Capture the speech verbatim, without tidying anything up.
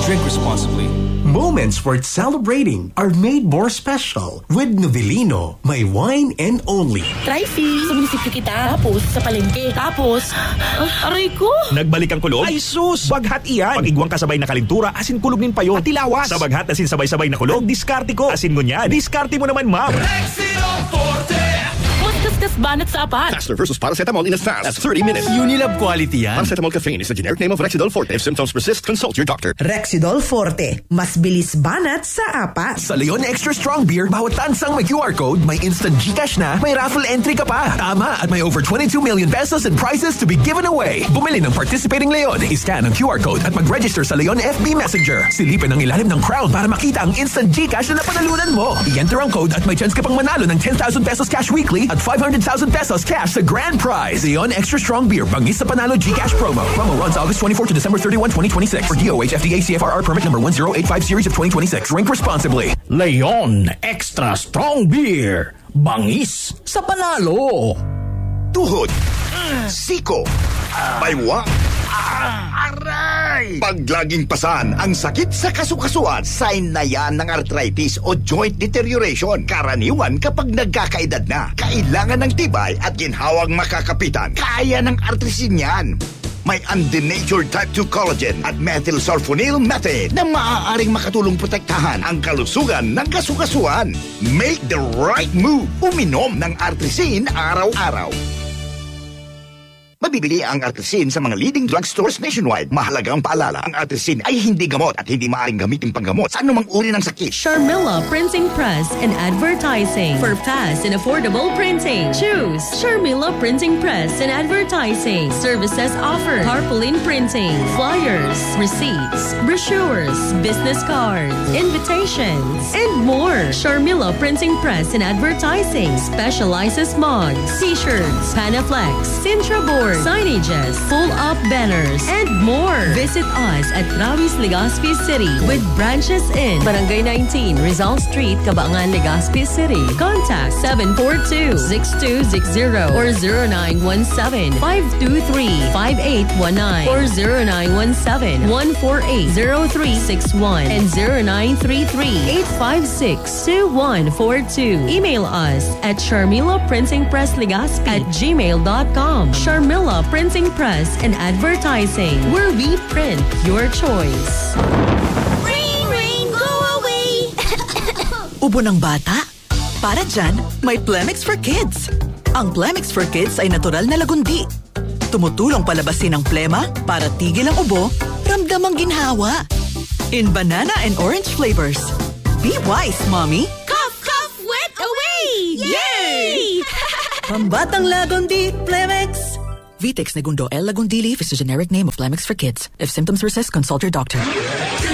Drink responsibly. Moments worth celebrating are made more special with Novelino, my wine and only. Trifie, sa munisipyo kita, tapos sa palengke, tapos, uh, aray ko. Nagbalik ang kulog? Ay sus! Baghat iyan. Pag-igwang kasabay na kalintura, asin kulog nin payo, at tilawas. Sa baghat asin sabay-sabay na kulog, diskarte ko. Asin ngunyan, diskarte mo naman, ma'am. Rexidol Forte! Kaskas banat sa apat. Faster versus paracetamol in as fast as thirty minutes. Unilab quality yan. Paracetamol caffeine is the generic name of Rexidol Forte. If symptoms persist, consult your doctor. Rexidol Forte. Mas bilis banat sa apat. Sa Leon Extra Strong Beer, bawat tansang may Q R code, may instant GCash na, may raffle entry ka pa. Tama, at may over twenty-two million pesos in prizes to be given away. Bumili ng participating Leon. I-scan ang Q R code at mag-register sa Leon F B Messenger. Silipin ang ilalim ng crown para makita ang instant GCash na napanalunan mo. I-enter ang code at may chance ka pang manalo ng ten thousand pesos cash weekly at five hundred thousand pesos cash sa grand prize. Leon Extra Strong Beer, bangis sa panalo GCash promo. Promo runs August twenty-fourth to December thirty-first, twenty twenty-six. For D O H F D A C F R R permit number one zero eight five series of twenty twenty-six. Drink responsibly. Leon Extra Strong Beer, bangis sa panalo. Tuhod, siko, baywa, aray! Pag laging pasan ang sakit sa kasukasuan, sign na yan ng arthritis o joint deterioration. Karaniwan kapag nagkakaedad na, kailangan ng tibay at ginhawang makakapitan. Kaya ng artrisin yan. May undenatured type two collagen at methylsulfonyl methane na maaaring makatulong protektahan ang kalusugan ng kasukasuan. Make the right move. Uminom ng artrisin araw-araw. Mabibili ang artrisin sa mga leading drugstores nationwide. Mahalagang paalala, ang artrisin ay hindi gamot at hindi maaaring gamitin panggamot sa anumang uri ng sakit. Sharmila Printing Press and Advertising. For fast and affordable printing, choose Sharmila Printing Press and Advertising. Services offered: tarpaulin printing, flyers, receipts, brochures, business cards, invitations, and more. Sharmila Printing Press and Advertising specializes mugs, t-shirts, panaflex, Sintra board, signages, full-up banners, and more. Visit us at Travis, Legazpi City with branches in Barangay nineteen, Rizal Street, Cabangan, Legazpi City. Contact seven four two, six two six zero or zero nine one seven, five two three, five eight one nine or zero nine one seven, one four eight, zero three six one and zero nine three three, eight five six, two one four two. Email us at Sharmila Printing Press Legazpi at gmail dot com. Sharmila Printing Press and Advertising, where we print your choice. Rain, rain, go away! Ubo ng bata? Para dyan, may Plemix for Kids. Ang Plemix for Kids ay natural na lagundi. Tumutulong palabasin ang plema para tigil ang ubo, ramdam ang ginhawa. In banana and orange flavors. Be wise, Mommy! Cough, cough, wet away! Yay! Pambatang lagundi, Plemix! Vitex Negundo L. Lagundili is the generic name of Plemix for kids. If symptoms persist, consult your doctor.